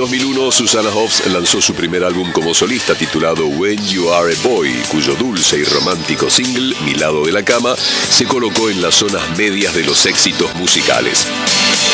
2001, Susanna Hoffs lanzó su primer álbum como solista titulado When You Are a Boy, cuyo dulce y romántico single, Mi lado de la cama, se colocó en las zonas medias de los éxitos musicales.